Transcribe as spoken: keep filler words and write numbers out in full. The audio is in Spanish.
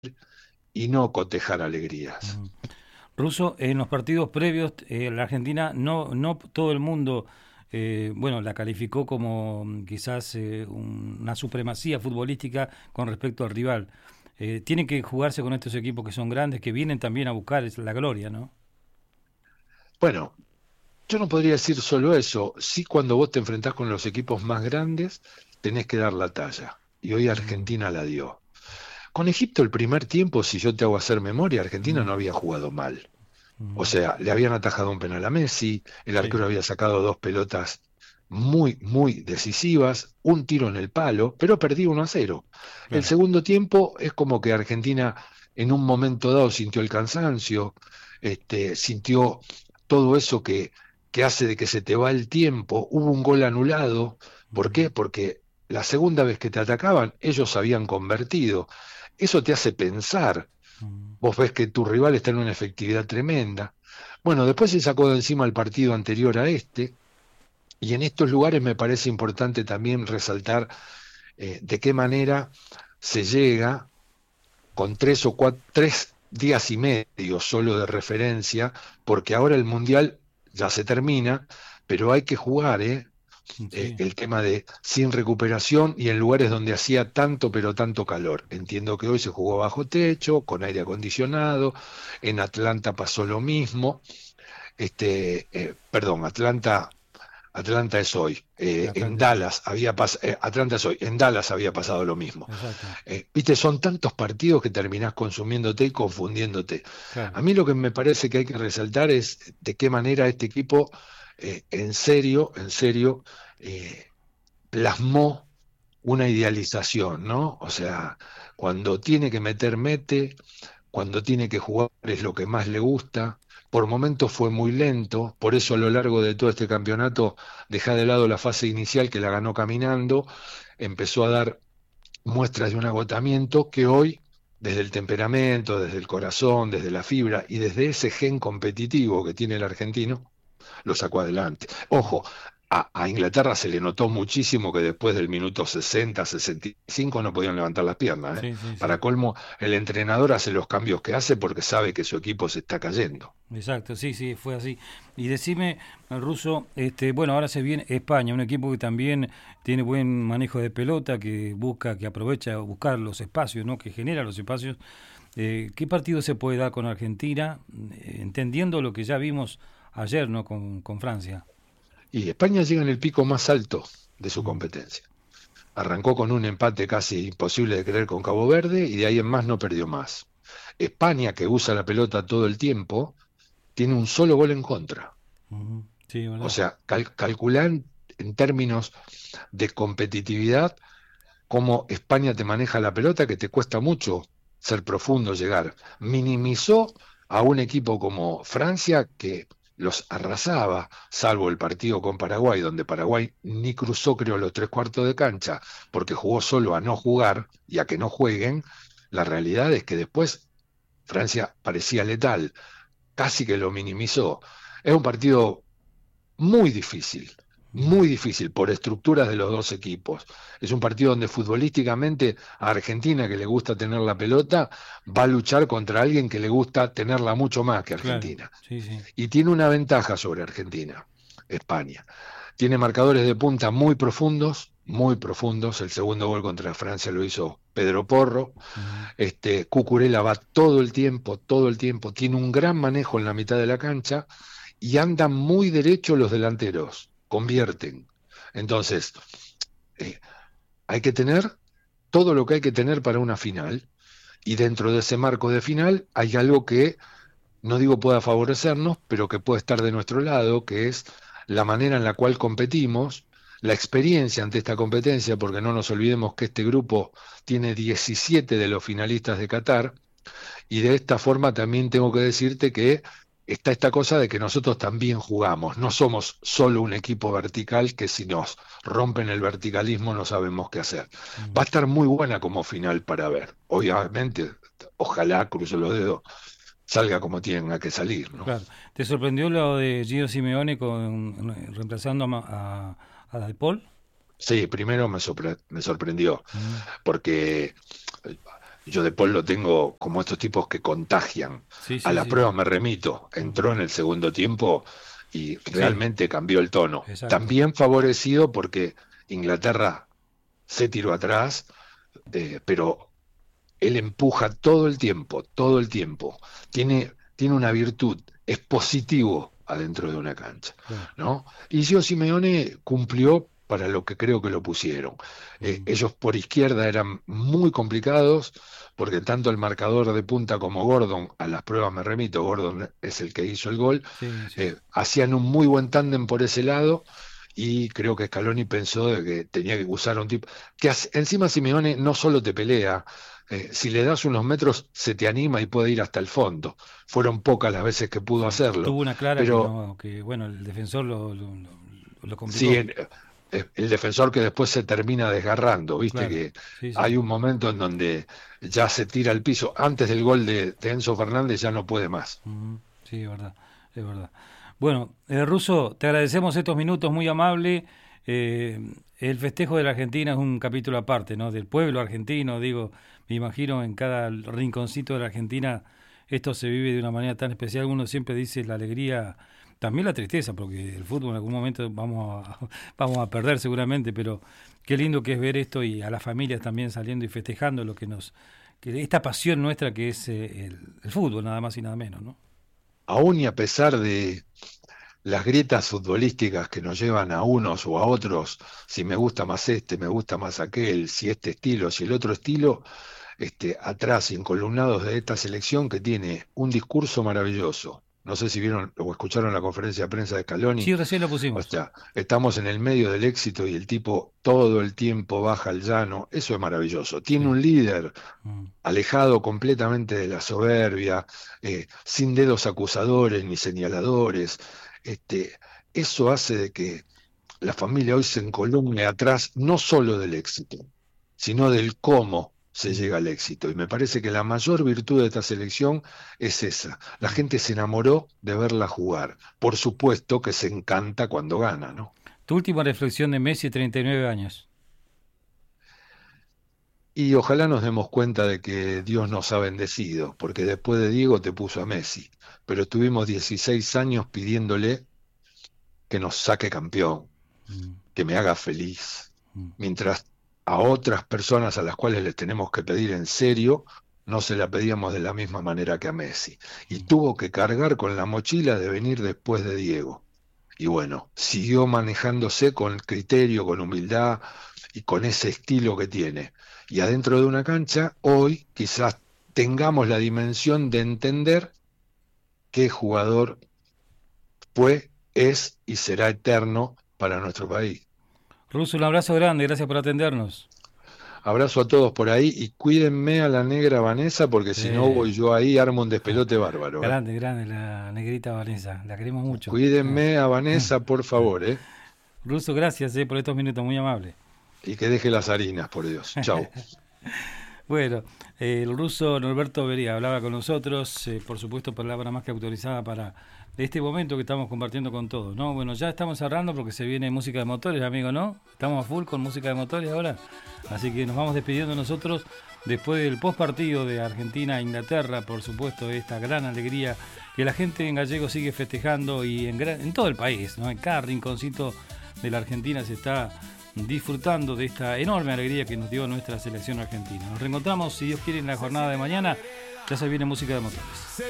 y no cotejar alegrías. Mm. Russo, en los partidos previos, eh, la Argentina no, no todo el mundo, eh, bueno, la calificó como mm, quizás eh, un- una supremacía futbolística con respecto al rival. Eh, tiene que jugarse con estos equipos que son grandes, que vienen también a buscar es la gloria, ¿no? Bueno, yo no podría decir solo eso, sí cuando vos te enfrentás con los equipos más grandes, tenés que dar la talla, y hoy Mm, Argentina la dio. Con Egipto el primer tiempo, si yo te hago hacer memoria, Argentina mm, no había jugado mal. O mm. sea, le habían atajado un penal a Messi, el Sí, arquero había sacado dos pelotas muy, muy decisivas, un tiro en el palo, pero perdí uno a cero. El claro. segundo tiempo es como que Argentina en un momento dado sintió el cansancio, este, sintió todo eso que, que hace de que se te va el tiempo. Hubo un gol anulado. ¿Por Mm, qué? Porque la segunda vez que te atacaban, ellos habían convertido. Eso te hace pensar. mm. Vos ves que tu rival está en una efectividad tremenda. Bueno, después se sacó de encima el partido anterior a este, y en estos lugares me parece importante también resaltar eh, de qué manera se llega con tres o cuatro, tres días y medio solo de referencia, porque ahora el Mundial ya se termina, pero hay que jugar, ¿eh? eh, Sí. el tema de sin recuperación y en lugares donde hacía tanto pero tanto calor. Entiendo que hoy se jugó bajo techo, con aire acondicionado, en Atlanta pasó lo mismo, este, eh, perdón, Atlanta, Atlanta es hoy, Sí, eh, en Atlanta, sí. Dallas había pas eh, Atlanta es hoy, en Dallas había pasado lo mismo. Exacto. Eh, Viste, son tantos partidos que terminás consumiéndote y confundiéndote. A Claro. mí lo que me parece que hay que resaltar es de qué manera este equipo, eh, en serio, en serio, eh, plasmó una idealización, ¿no? O sea, cuando tiene que meter, mete, cuando tiene que jugar es lo que más le gusta. Por momentos fue muy lento, por eso a lo largo de todo este campeonato deja de lado la fase inicial que la ganó caminando, empezó a dar muestras de un agotamiento que hoy, desde el temperamento, desde el corazón, desde la fibra y desde ese gen competitivo que tiene el argentino, lo sacó adelante. Mm. Ojo, a, a Inglaterra se le notó muchísimo que después del minuto sesenta, sesenta y cinco no podían levantar las piernas, ¿eh? Sí, sí, Para sí. colmo, el entrenador hace los cambios que hace porque sabe que su equipo se está cayendo. Exacto, sí, sí, fue así. Y decime, Russo, este, bueno, ahora se viene España, un equipo que también tiene buen manejo de pelota, que busca, que aprovecha buscar los espacios, ¿no? Que genera los espacios. Eh, ¿qué partido se puede dar con Argentina, eh, entendiendo lo que ya vimos ayer, ¿no? Con, con Francia. Y España llega en el pico más alto de su Mm, competencia. Arrancó con un empate casi imposible de creer con Cabo Verde y de ahí en más no perdió más. España, que usa la pelota todo el tiempo, tiene un solo gol en contra. ujú. Sí, O ¿verdad? sea, cal calculan en términos de competitividad cómo España te maneja la pelota, que te cuesta mucho ser profundo, llegar. Minimizó a un equipo como Francia que los arrasaba, salvo el partido con Paraguay, donde Paraguay ni cruzó, creo, los tres cuartos de cancha, porque jugó solo a no jugar y a que no jueguen. La realidad es que después Francia parecía letal, casi que lo minimizó. Es un partido muy difícil, Mm, muy difícil por estructuras de los dos equipos. Es un partido donde futbolísticamente a Argentina, que le gusta tener la pelota, va a luchar contra alguien que le gusta tenerla mucho más que claro, Argentina. sí, sí. Y tiene una ventaja sobre Argentina, España. Tiene marcadores de punta muy profundos, muy profundos. El segundo gol contra Francia lo hizo Pedro Porro. Ujú. Este, Cucurella va todo el tiempo, todo el tiempo. Tiene un gran manejo en la mitad de la cancha y andan muy derechos los delanteros, convierten. Entonces, eh, hay que tener todo lo que hay que tener para una final, y dentro de ese marco de final hay algo que no digo pueda favorecernos, pero que puede estar de nuestro lado, que es la manera en la cual competimos, la experiencia ante esta competencia, porque no nos olvidemos que este grupo tiene diecisiete de los finalistas de Qatar, y de esta forma también tengo que decirte que está esta cosa de que nosotros también jugamos, no somos solo un equipo vertical que si nos rompen el verticalismo no sabemos qué hacer. Va Mm. a estar muy buena como final para ver. Obviamente, ojalá, cruzo los dedos, salga como tenga que salir, ¿no? Claro. ¿Te sorprendió lo de Gio Simeone con reemplazando a, Ma- a, a Dal Paul? Sí, primero me, sorpre me sorprendió, Mm, porque yo de Paul lo tengo como estos tipos que contagian. Sí, A sí, la sí. prueba me remito. Entró en el segundo tiempo y Sí, realmente cambió el tono. exacto. También favorecido porque Inglaterra se tiró atrás, eh, pero él empuja todo el tiempo, todo el tiempo. Tiene, tiene una virtud, es positivo adentro de una cancha, Claro. ¿no? Y Gio Simeone cumplió para lo que creo que lo pusieron. Eh, Mm. ellos por izquierda eran muy complicados, porque tanto el marcador de punta como Gordon, a las pruebas me remito, Gordon es el que hizo el gol, Sí, sí. eh, hacían un muy buen tándem por ese lado, y creo que Scaloni pensó de que tenía que usar un tipo que as- encima Simeone no solo te pelea, eh, si le das unos metros se te anima y puede ir hasta el fondo. Fueron pocas las veces que pudo Sí. hacerlo, Tuvo una clara que pero no, que bueno, el defensor lo, lo, lo- lo sí, complicó. en- eh, el defensor que después se termina desgarrando, viste Claro. que Sí, sí, hay sí. un momento en donde ya se tira al piso, antes del gol de, de Enzo Fernández ya no puede más. Ujú. Sí, es verdad, es verdad. Bueno, eh, Russo, te agradecemos estos minutos, muy amable. Eh, el festejo de la Argentina es un capítulo aparte, ¿no? Del pueblo argentino, digo, me imagino en cada rinconcito de la Argentina esto se vive de una manera tan especial. Uno siempre dice la alegría, también la tristeza, porque el fútbol en algún momento vamos a, vamos a perder seguramente, pero qué lindo que es ver esto y a las familias también saliendo y festejando lo que nos, que esta pasión nuestra que es eh, el, el fútbol, nada más y nada menos, ¿no? Aún y a pesar de las grietas futbolísticas que nos llevan a unos o a otros, si me gusta más este, me gusta más aquel, si este estilo, si el otro estilo, este, atrás, encolumnados de esta selección que tiene un discurso maravilloso. No sé si vieron o escucharon la conferencia de prensa de Scaloni. Sí, recién lo O pusimos. sea, estamos en el medio del éxito y el tipo todo el tiempo baja al llano. Eso es maravilloso. Tiene Sí. un líder Mm. alejado completamente de la soberbia, eh, sin dedos acusadores ni señaladores. Este, eso hace de que la familia hoy se encolumne atrás no solo del éxito, sino del cómo se Mm. llega al éxito. Y me parece que la mayor virtud de esta selección es esa. La Mm. gente se enamoró de verla jugar. Por supuesto que se encanta cuando gana, ¿no? Tu última reflexión de Messi, treinta y nueve años. Y ojalá nos demos cuenta de que Dios nos ha bendecido, porque después de Diego te puso a Messi, pero estuvimos dieciséis años pidiéndole que nos saque campeón, Mm. que me haga feliz, Mm. mientras a otras personas a las cuales les tenemos que pedir en serio, no se la pedíamos de la misma manera que a Messi. Y Mm. tuvo que cargar con la mochila de venir después de Diego. Y bueno, siguió manejándose con criterio, con humildad y con ese estilo que tiene. Y adentro de una cancha, hoy quizás tengamos la dimensión de entender qué jugador fue, es y será eterno para nuestro país. Russo, un abrazo grande, gracias por atendernos. Abrazo a todos por ahí y cuídenme a la negra Vanessa porque Sí. si no voy yo ahí armo un despelote bárbaro, ¿eh? Grande, grande, la negrita Vanessa, la queremos mucho. Cuídenme a Vanessa, por favor, ¿eh? Russo, gracias eh, por estos minutos, muy amable. Y que deje las harinas, por Dios. Chau. Bueno, eh, el ruso Norberto Bería hablaba con nosotros, eh, por supuesto palabra más que autorizada para este momento que estamos compartiendo con todos, ¿no? Bueno, ya estamos cerrando porque se viene música de motores, amigo, ¿no? Estamos a full con música de motores ahora, así que nos vamos despidiendo nosotros después del post partido de Argentina-Inglaterra, por supuesto, esta gran alegría que la gente en Gallego sigue festejando y en, gran, en todo el país, ¿no? En cada rinconcito de la Argentina se está disfrutando de esta enorme alegría que nos dio nuestra selección argentina. Nos reencontramos, si Dios quiere, en la jornada de mañana. Ya se viene música de motores.